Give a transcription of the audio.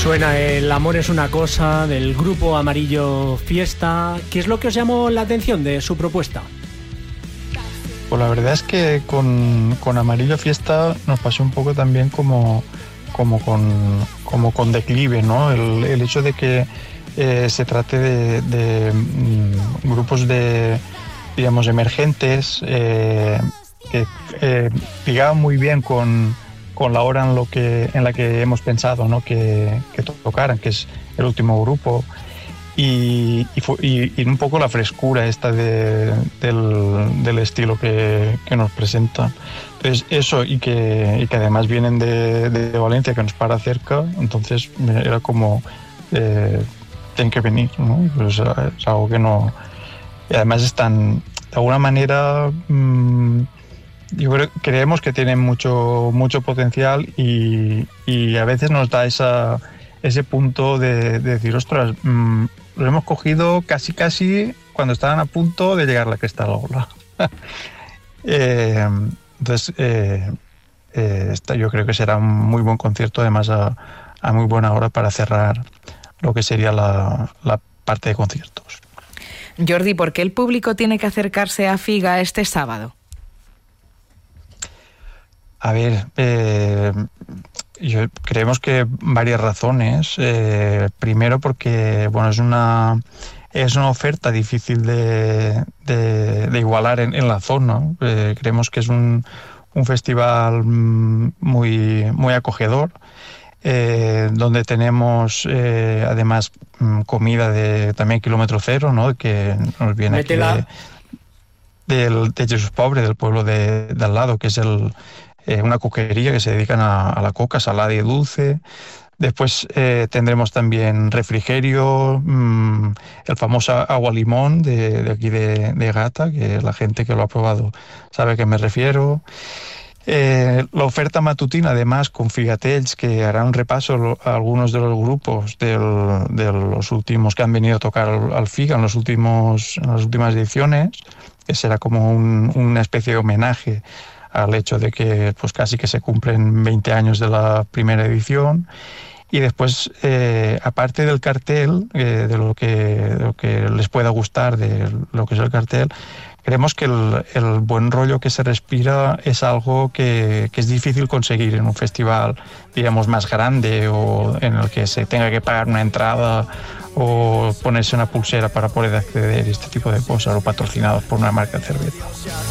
Suena El amor es una cosa, del grupo Amarillo Fiesta. ¿Qué es lo que os llamó la atención de su propuesta? Pues la verdad es que con Amarillo Fiesta nos pasó un poco también como con Declive, ¿no? El hecho de que se trate de grupos de, digamos, emergentes que ligaban muy bien con la hora en la que hemos pensado, ¿no? que tocaran, que es el último grupo, y un poco la frescura esta del estilo que nos presentan. Entonces eso, y que además vienen de Valencia, que nos para cerca, entonces era como tienen que venir, ¿no? Pues es algo que no... Y además están, de alguna manera, creemos que tienen mucho potencial y a veces nos da ese punto de decir, ostras, lo hemos cogido casi cuando estaban a punto de llegar a la cresta de la ola. Entonces, yo creo que será un muy buen concierto, además a muy buena hora para cerrar lo que sería la parte de conciertos. Jordi, ¿por qué el público tiene que acercarse a Figa este sábado? A ver, creemos que varias razones. Primero porque, bueno, es una oferta difícil de igualar en la zona. Creemos que es un festival muy acogedor, donde tenemos además comida de también kilómetro cero, ¿no? Que nos viene aquí de Jesús Pobre, del pueblo de al lado, que es una coquería que se dedican a la coca salada y dulce. Después tendremos también refrigerio, el famoso agua limón de aquí de Gata, que la gente que lo ha probado sabe a qué me refiero. La oferta matutina, además, con Figatells, que hará un repaso a algunos de los grupos de los últimos que han venido a tocar al Figa en las últimas ediciones, que será como una especie de homenaje al hecho de que pues casi que se cumplen 20 años de la primera edición. Y después, aparte del cartel, de lo que les pueda gustar de lo que es el cartel, creemos que el buen rollo que se respira es algo que es difícil conseguir en un festival, digamos, más grande, o en el que se tenga que pagar una entrada o ponerse una pulsera para poder acceder, este tipo de cosas, o patrocinados por una marca de cerveza.